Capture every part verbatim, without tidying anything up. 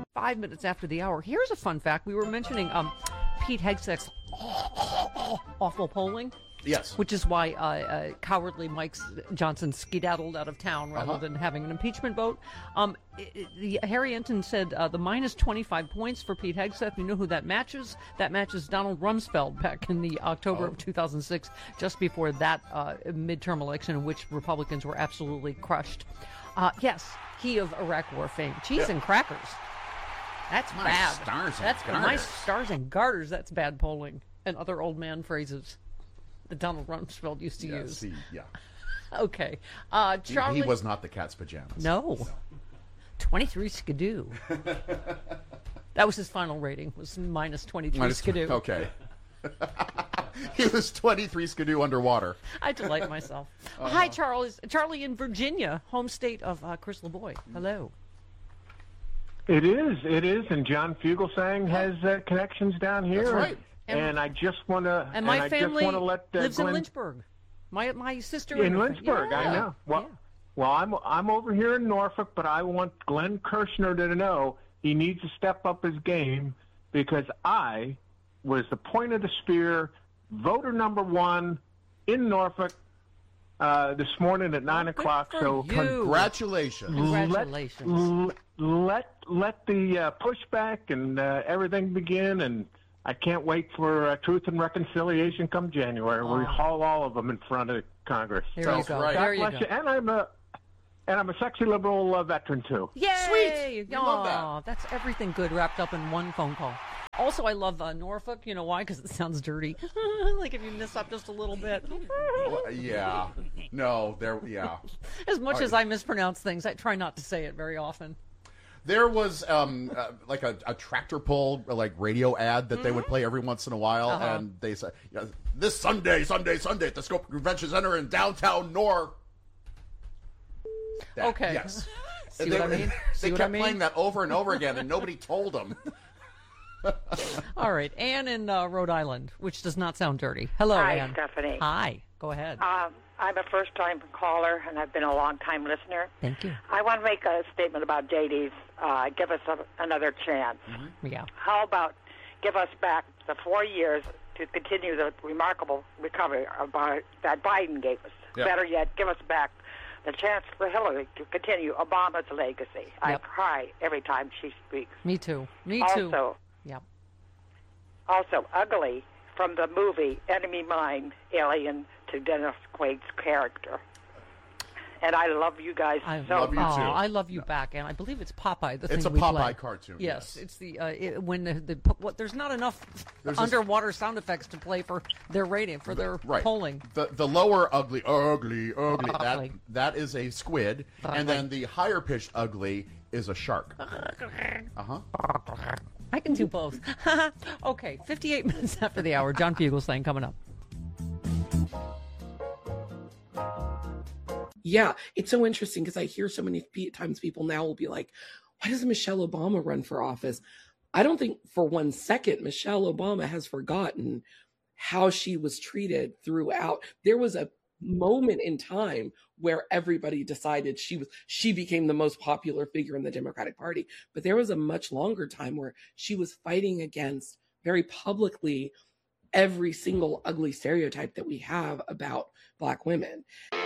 Five minutes after the hour. Here's a fun fact. We were mentioning um, Pete Hegseth's awful polling. Yes. Which is why uh, uh, cowardly Mike Johnson skedaddled out of town rather uh-huh. than having an impeachment vote. Um, it, it, the, Harry Enton said uh, the minus twenty-five points for Pete Hegseth. You know who that matches? That matches Donald Rumsfeld back in the October oh. of two thousand six, just before that uh, midterm election in which Republicans were absolutely crushed. Uh, yes, he of Iraq War fame. Cheese yeah. and crackers. That's my bad. Stars and That's garters. My stars and garters. That's bad polling and other old man phrases that Donald Rumsfeld used to yes, use. He, yeah. Okay. Uh, Charlie. He, he was not the cat's pajamas. No. no. twenty-three skidoo. That was his final rating, was minus twenty-three minus skidoo. Tw- okay. He was twenty-three skidoo underwater. I delight myself. Uh-huh. Hi, Charlie. Charlie in Virginia, home state of uh, Chris LeBoy. Hello. It is. It is. And John Fugelsang has uh, connections down here. That's right. And, and I just want to. And my and I family just let, uh, lives Glenn, in Lynchburg. My my sister in Lynchburg. Yeah. I know. Well, yeah. well, I'm I'm over here in Norfolk, but I want Glenn Kirshner to know he needs to step up his game because I was the point of the spear, voter number one in Norfolk uh, this morning at nine oh, o'clock. So you. Congratulations! Congratulations! Let let, let the uh, pushback and uh, everything begin and. I can't wait for uh, Truth and Reconciliation come January. Oh. We haul all of them in front of Congress. There so, you go. Right. God there bless you you. And I'm a and I'm a sexy liberal uh, veteran too. Yay! Sweet. We Aww, love that. That's everything good wrapped up in one phone call. Also, I love uh, Norfolk. You know why? Because it sounds dirty. Like if you miss up just a little bit. Well, yeah. No. There. Yeah. As much Right. as I mispronounce things, I try not to say it very often. There was um, uh, like a, a tractor pull like radio ad that mm-hmm. they would play every once in a while, uh-huh. and they said, you know, "This Sunday, Sunday, Sunday at the Scope Convention Center in downtown Nor." That, okay. Yes. See and what they, I mean? See they what kept I mean? playing that over and over again, and nobody told them. All right, Anne in uh, Rhode Island, which does not sound dirty. Hello, Hi, Anne. Stephanie. Hi. Go ahead. Um, I'm a first-time caller, and I've been a long-time listener. Thank you. I want to make a statement about J D's. Uh, give us a, another chance. Mm-hmm. Yeah. How about give us back the four years to continue the remarkable recovery of our, that Biden gave us? Yep. Better yet, give us back the chance for Hillary to continue Obama's legacy. Yep. I cry every time she speaks. Me too. Me too. Also, yep. Also, Ugly from the movie Enemy Mine, Alien, to Dennis Quaid's character. And I love you guys I so love you much. too. Oh, I love you back, and I believe it's Popeye. The It's thing a we Popeye play. cartoon. Yes, Yes, it's the uh, it, when the, the what. There's not enough There's underwater this, sound effects to play for their rating for their right. polling. The the lower ugly, ugly, ugly. That Ugly. that is a squid, Ugly. and then the higher pitched ugly is a shark. Uh huh. I can do both. Okay, fifty-eight minutes after the hour. John Fugelsang coming up. Yeah, it's so interesting because I hear so many times people now will be like, why doesn't Michelle Obama run for office? I don't think for one second Michelle Obama has forgotten how she was treated throughout. There was a moment in time where everybody decided she was she became the most popular figure in the Democratic Party. But there was a much longer time where she was fighting against very publicly every single ugly stereotype that we have about Black women.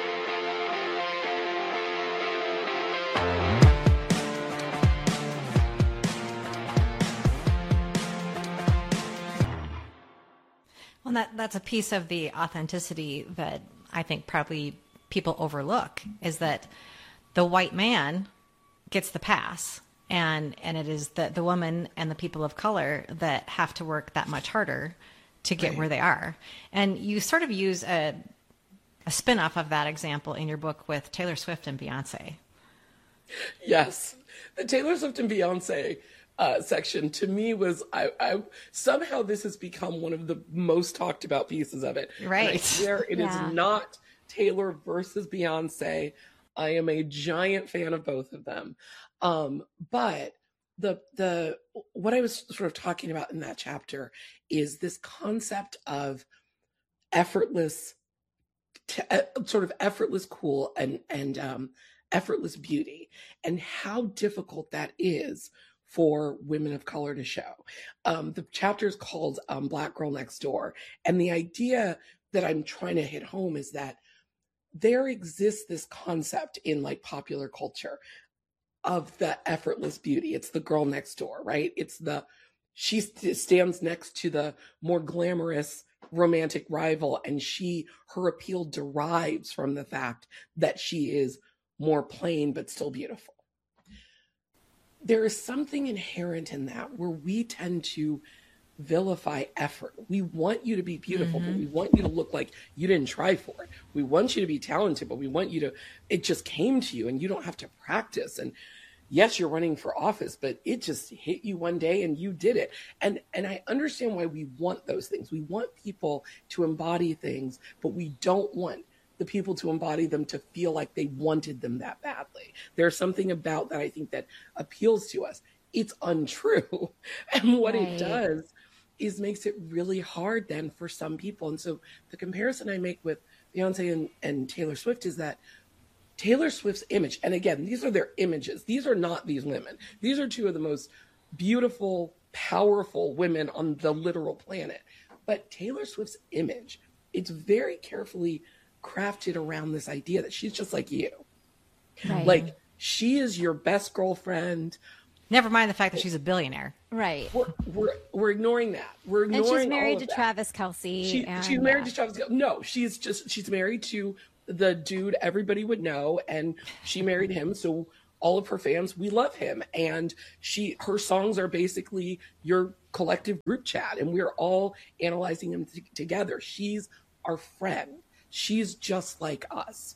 Well, that that's a piece of the authenticity that I think probably people overlook, is that the white man gets the pass, and and it is the the woman and the people of color that have to work that much harder to get right where they are. And you sort of use a a spin-off of that example in your book with Taylor Swift and Beyonce. Yes, the Taylor Swift and Beyonce uh, section to me was I, I somehow this has become one of the most talked about pieces of it. Right, and I swear it yeah. is not Taylor versus Beyonce. I am a giant fan of both of them, um, but the the what I was sort of talking about in that chapter is this concept of effortless, t- sort of effortless cool and and um, effortless beauty, and how difficult that is for women of color to show. Um, the chapter is called um, Black Girl Next Door. And the idea that I'm trying to hit home is that there exists this concept in like popular culture of the effortless beauty. It's the girl next door, right? It's the, she st- stands next to the more glamorous romantic rival, and she, her appeal derives from the fact that she is more plain but still beautiful. There is something inherent in that where we tend to vilify effort. We want you to be beautiful, mm-hmm. but we want you to look like you didn't try for it. We want you to be talented, but we want you to, it just came to you and you don't have to practice. And yes, you're running for office, but it just hit you one day and you did it. And and I understand why we want those things. We want people to embody things, but we don't want the people to embody them to feel like they wanted them that badly. There's something about that I think that appeals to us. It's untrue. And what right. it does is makes it really hard then for some people. And so the comparison I make with Beyonce and, and Taylor Swift is that Taylor Swift's image, and again, these are their images. These are not these women. These are two of the most beautiful, powerful women on the literal planet. But Taylor Swift's image, it's very carefully crafted around this idea that she's just like you. Right. Like, she is your best girlfriend. Never mind the fact that she's a billionaire. Right. We're, we're, we're ignoring that. We're ignoring and she's married to that. Travis Kelce. She, and, she's married uh, to Travis Kelce. No, she's just, she's married to the dude everybody would know, and she married him. So all of her fans, we love him. And she, her songs are basically your collective group chat, and we're all analyzing them t- together. She's our friend. She's just like us.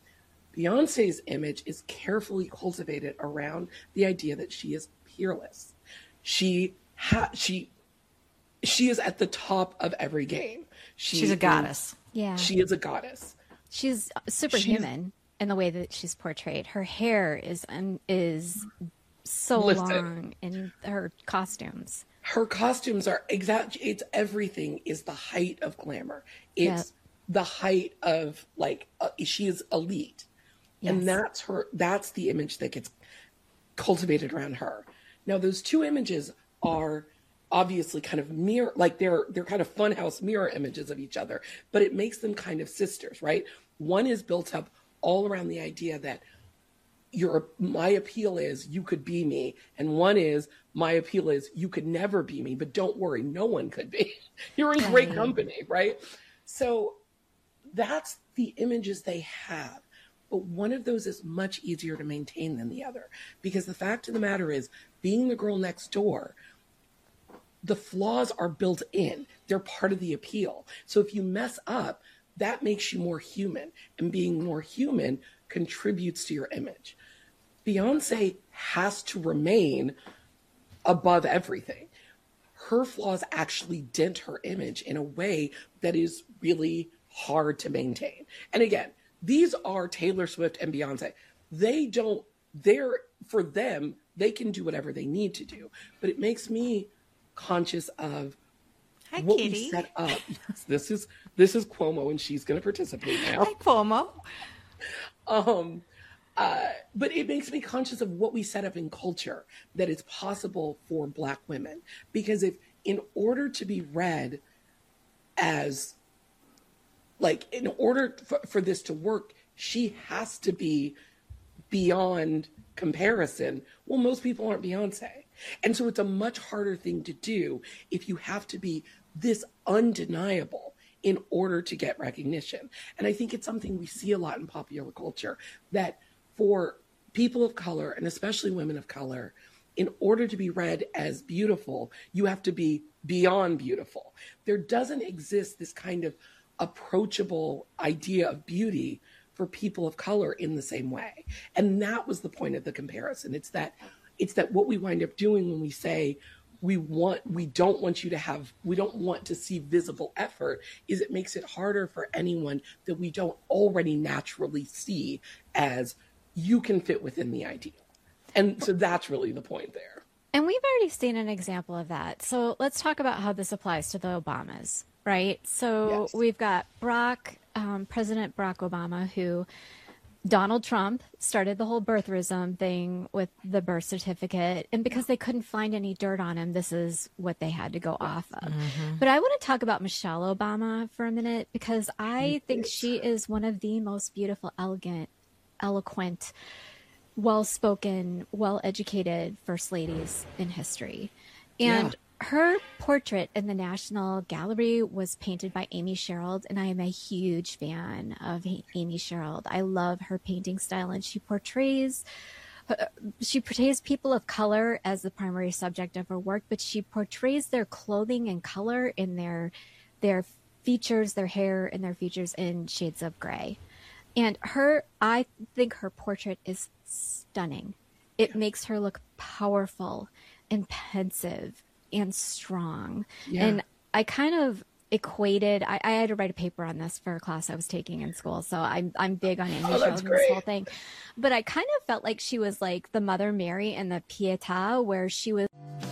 Beyonce's image is carefully cultivated around the idea that she is peerless. She ha- she she is at the top of every game. She she's a is, goddess. Yeah. She is a goddess. She's superhuman she's, in the way that she's portrayed. Her hair is um, is so listen, long in her costumes. Her costumes are exact. It's everything is the height of glamour. It's yep. the height of like uh, she is elite. Yes. And that's her, that's the image that gets cultivated around her. Now, those two images are obviously kind of mirror, like they're, they're kind of funhouse mirror images of each other, but it makes them kind of sisters, right? One is built up all around the idea that your, my appeal is you could be me. And one is my appeal is you could never be me, but don't worry, no one could be. You're in great company, right? So that's the images they have. But one of those is much easier to maintain than the other, because the fact of the matter is, being the girl next door, the flaws are built in. They're part of the appeal. So if you mess up, that makes you more human, and being more human contributes to your image. Beyonce has to remain above everything. Her flaws actually dent her image in a way that is really hard to maintain. And again, these are Taylor Swift and Beyonce. They don't, they're, for them, they can do whatever they need to do. But it makes me conscious of Hi, what Kitty. we set up. Yes, this is, this is Cuomo, and she's going to participate now. Hi, Cuomo. Um, uh, but it makes me conscious of what we set up in culture, that it's possible for Black women. Because if, in order to be read as, like, in order for, for this to work, she has to be beyond comparison. Well, most people aren't Beyonce. And so it's a much harder thing to do if you have to be this undeniable in order to get recognition. And I think it's something we see a lot in popular culture, that for people of color, and especially women of color, in order to be read as beautiful, you have to be beyond beautiful. There doesn't exist this kind of approachable idea of beauty for people of color in the same way. And that was the point of the comparison. It's that it's that what we wind up doing when we say we want we don't want you to have we don't want to see visible effort, is it makes it harder for anyone that we don't already naturally see as you can fit within the ideal. And so that's really the point there. And we've already seen an example of that. So let's talk about how this applies to the Obamas, right? So Yes. we've got Barack, um, President Barack Obama, who Donald Trump started the whole birtherism thing with the birth certificate. And because they couldn't find any dirt on him, this is what they had to go off of. Mm-hmm. But I want to talk about Michelle Obama for a minute, because I think she is one of the most beautiful, elegant, eloquent, well-spoken, well-educated first ladies in history. And yeah. Her portrait in the National Gallery was painted by Amy Sherald, and I am a huge fan of Amy Sherald. I love her painting style, and she portrays uh, she portrays people of color as the primary subject of her work, but she portrays their clothing and color in their their features, their hair, and their features in shades of gray. And her, I think her portrait is stunning. It makes her look powerful and pensive and strong. Yeah. And I kind of equated, I, I had to write a paper on this for a class I was taking in school, so I'm I'm big on Amy oh, Sherald and this whole thing. But I kind of felt like she was like the Mother Mary in the Pietà, where she was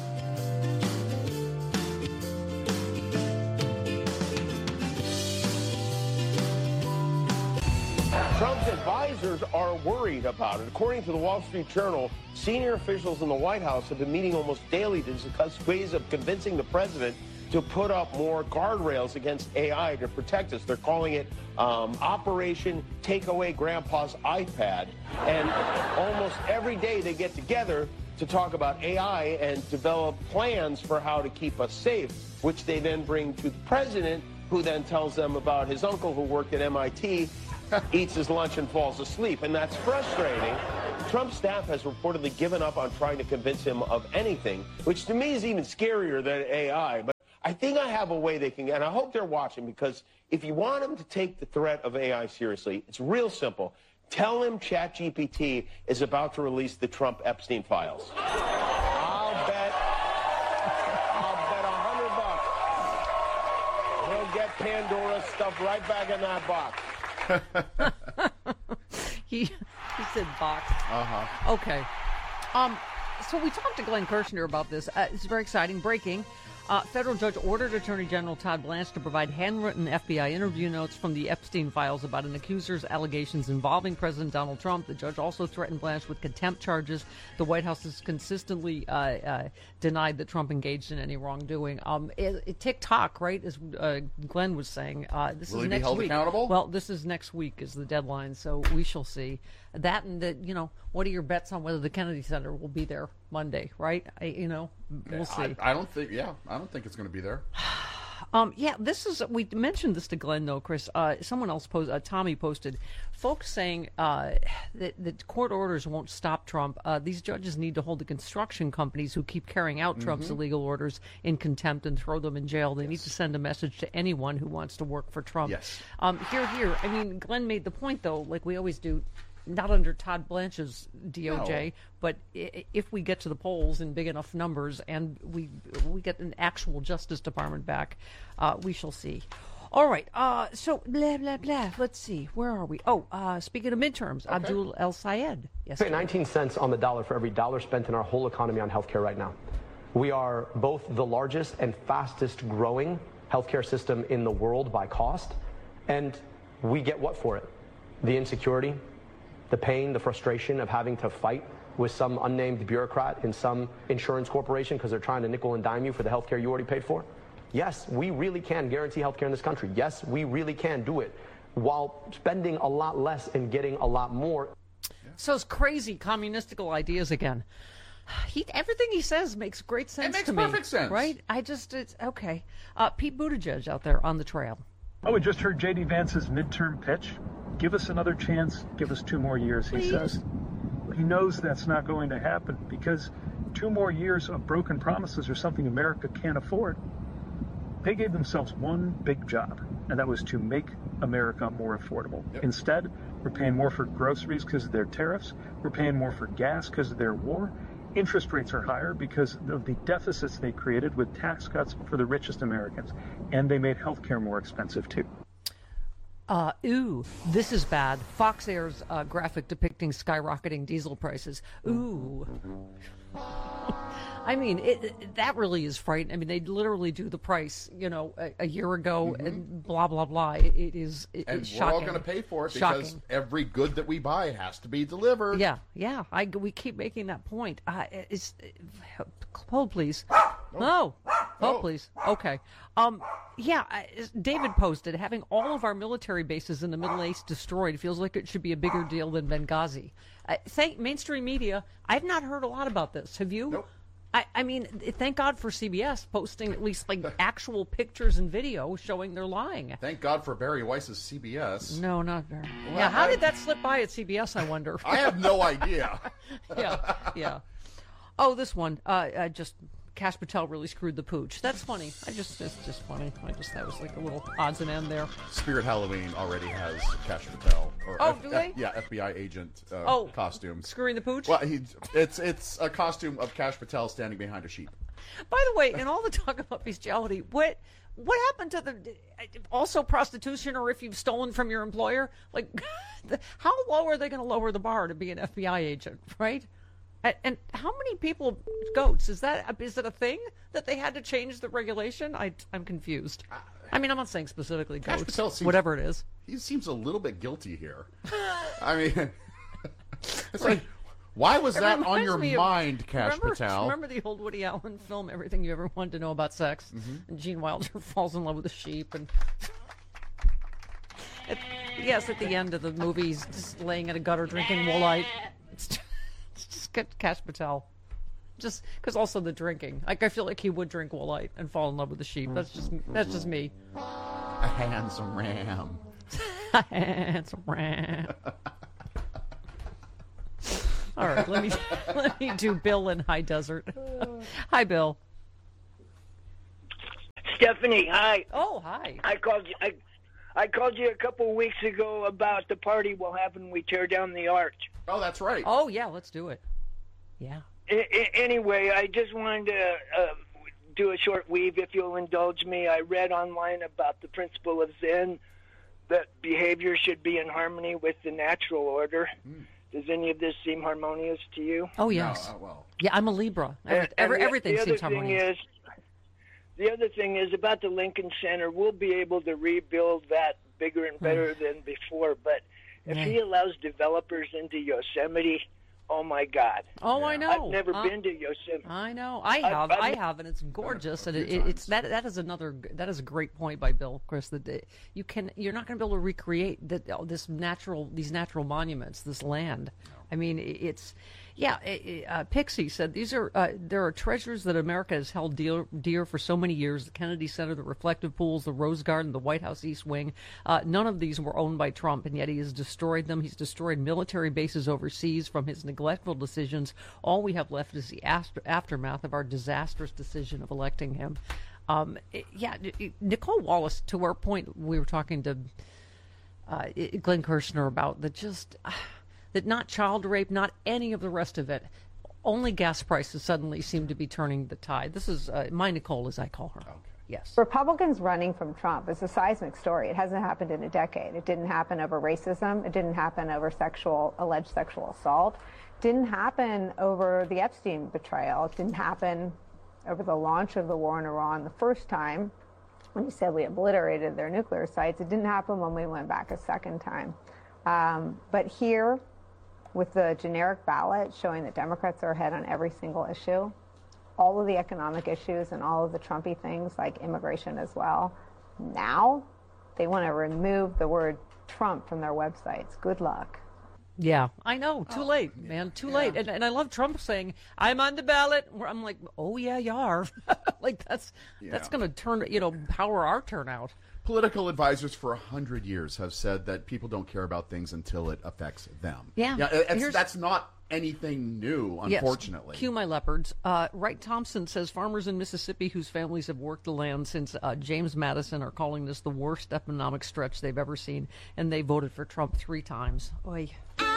Trump's advisors are worried about it. According to the Wall Street Journal, senior officials in the White House have been meeting almost daily to discuss ways of convincing the president to put up more guardrails against A I to protect us. They're calling it um, Operation Take Away Grandpa's iPad. And almost every day they get together to talk about A I and develop plans for how to keep us safe, which they then bring to the president, who then tells them about his uncle who worked at M I T, eats his lunch and falls asleep, and that's frustrating. Trump's staff has reportedly given up on trying to convince him of anything, which to me is even scarier than A I. But I think I have a way they can, and I hope they're watching, because if you want them to take the threat of A I seriously, it's real simple. Tell him ChatGPT is about to release the Trump Epstein files. I'll bet, I'll bet a hundred bucks. He'll get Pandora's stuff right back in that box. he he said box. Uh-huh. Okay. Um. So we talked to Glenn Kirshner about this. Uh, it's very exciting. Breaking. Uh, federal judge ordered Attorney General Todd Blanche to provide handwritten F B I interview notes from the Epstein files about an accuser's allegations involving President Donald Trump. The judge also threatened Blanche with contempt charges. The White House has consistently uh, uh, denied that Trump engaged in any wrongdoing. Um, it, it, TikTok, right, as uh, Glenn was saying, uh, this Will is he next be held week. accountable? Well, this is next week is the deadline, so we shall see. That and that, you know, what are your bets on whether the Kennedy Center will be there Monday, right? I, you know, we'll see. I, I don't think, yeah, I don't think it's going to be there. Um, yeah, this is, we mentioned this to Glenn, though, Chris. Uh, someone else, post, uh, Tommy posted, folks saying uh, that, that court orders won't stop Trump. Uh, these judges need to hold the construction companies who keep carrying out mm-hmm. Trump's illegal orders in contempt and throw them in jail. They yes. need to send a message to anyone who wants to work for Trump. Yes. Um, here, here. I mean, Glenn made the point, though, like we always do, not under Todd Blanche's D O J, no. but I- if we get to the polls in big enough numbers and we we get an actual Justice Department back, uh, we shall see. All right, uh, so blah, blah, blah. Let's see. Where are we? Oh, uh, speaking of midterms, okay. Abdul El Sayed. Yes. Pay nineteen cents on the dollar for every dollar spent in our whole economy on healthcare right now. We are both the largest and fastest growing healthcare system in the world by cost, and we get what for it? The insecurity, the pain, the frustration of having to fight with some unnamed bureaucrat in some insurance corporation because they're trying to nickel and dime you for the health care you already paid for? Yes, we really can guarantee health care in this country. Yes, we really can do it while spending a lot less and getting a lot more. So it's crazy communistical ideas again. He, everything he says makes great sense to me. It makes perfect sense. Right? I just, it's, okay. Uh, Pete Buttigieg out there on the trail. Oh, we just heard J D Vance's midterm pitch. Give us another chance. Give us two more years, he Please. says. He knows that's not going to happen because two more years of broken promises are something America can't afford. They gave themselves one big job, and that was to make America more affordable. Yep. Instead, we're paying more for groceries because of their tariffs. We're paying more for gas because of their war. Interest rates are higher because of the deficits they created with tax cuts for the richest Americans. And they made healthcare more expensive, too. Uh, ooh, this is bad. Fox airs uh, graphic depicting skyrocketing diesel prices. Ooh. I mean, it, it, that really is frightening. I mean, they literally do the price, you know, a, a year ago, mm-hmm. and blah blah blah. It, it is, it, and it's we're shocking. all going to pay for it shocking. because every good that we buy has to be delivered. Yeah, yeah. I we keep making that point. Uh, it's uh, hold please. No, hold please. Okay. Um. Yeah. I, David posted having all of our military bases in the Middle East destroyed feels like it should be a bigger deal than Benghazi. Uh, thank mainstream media. I've not heard a lot about this. Have you? Nope. I, I mean, thank God for C B S posting at least like actual pictures and video showing they're lying. Thank God for Barry Weiss's C B S. No, not Barry. Well, yeah, how I, did that slip by at C B S, I wonder? I have no idea. yeah, yeah. Oh, this one. Uh, uh, just Kash Patel really screwed the pooch. That's funny. I just, it's just funny. I just, that was like a little odds and end there. Spirit Halloween already has Kash Patel. Or oh, F- do they? F- yeah, F B I agent uh, oh, costume. Screwing the pooch? Well, he, it's it's a costume of Kash Patel standing behind a sheep. By the way, in all the talk about bestiality, what what happened to the also prostitution, or if you've stolen from your employer? Like, the, how low are they going to lower the bar to be an F B I agent, right? And, and how many people goats is that? Is it a thing that they had to change the regulation? I I'm confused. I mean, I'm not saying specifically Kash goats, Patel seems, whatever it is. He seems a little bit guilty here. I mean, it's like. Why was It that on your reminds me of- mind, Kash remember, Patel? Remember the old Woody Allen film, Everything You Ever Wanted to Know About Sex? Mm-hmm. And Gene Wilder falls in love with a sheep. And at, yes, at the end of the movie, he's just laying in a gutter drinking Woolite. It's just, it's just get Kash Patel. Just because also the drinking. Like, I feel like he would drink Woolite and fall in love with a sheep. That's just that's just me. A handsome ram. A handsome ram. All right, let me let me do Bill in High Desert. Hi, Bill. Stephanie, hi. Oh, hi. I called you. I, I called you a couple of weeks ago about the party we'll have when we tear down the arch. Oh, that's right. Oh, yeah, let's do it. Yeah. I, I, anyway, I just wanted to uh, do a short weave, if you'll indulge me. I read online about the principle of Zen, that behavior should be in harmony with the natural order. Mm. Does any of this seem harmonious to you? Oh, yes. No, uh, well. Yeah, I'm a Libra. Every, and, every, and the, everything the seems other harmonious. Thing is, the other thing is about the Lincoln Center, we'll be able to rebuild that bigger and better mm. than before. But if yeah. he allows developers into Yosemite, oh, my God. Oh, yeah. I know. I've never uh, been to Yosemite. I know. I have. I've, I've, I have, and it's gorgeous. And it, it, it's that. That is another. That is a great point by Bill, Chris. That you can. You're not going to be able to recreate that. This natural. These natural monuments. This land. No. I mean, it's. Yeah, uh, Pixie said these are uh, there are treasures that America has held dear, dear for so many years. The Kennedy Center, the reflective pools, the Rose Garden, the White House East Wing. Uh, none of these were owned by Trump, and yet he has destroyed them. He's destroyed military bases overseas from his neglectful decisions. All we have left is the after- aftermath of our disastrous decision of electing him. Um, it, yeah, it, Nicole Wallace, to our point, we were talking to uh, Glenn Kirshner about that just... Uh, that not child rape, not any of the rest of it. Only gas prices suddenly seem to be turning the tide. This is uh, my Nicole, as I call her. Okay. Yes. Republicans running from Trump is a seismic story. It hasn't happened in a decade. It didn't happen over racism. It didn't happen over sexual, alleged sexual assault. It didn't happen over the Epstein betrayal. It didn't happen over the launch of the war in Iran the first time when he said we obliterated their nuclear sites. It didn't happen when we went back a second time. Um, but here, with the generic ballot showing that Democrats are ahead on every single issue, all of the economic issues and all of the Trumpy things like immigration as well, now they want to remove the word Trump from their websites. Good luck. Yeah, I know. Too oh, late, man. Too yeah. late. And, and I love Trump saying, I'm on the ballot. Where I'm like, oh, yeah, you are. Like, that's yeah. that's going to turn, you know, power our turnout. Political advisors for a hundred years have said that people don't care about things until it affects them. Yeah, yeah it's, that's not anything new, unfortunately. Yes. Cue my leopards. Uh, Wright Thompson says farmers in Mississippi whose families have worked the land since uh, James Madison are calling this the worst economic stretch they've ever seen, and they voted for Trump three times. Oy.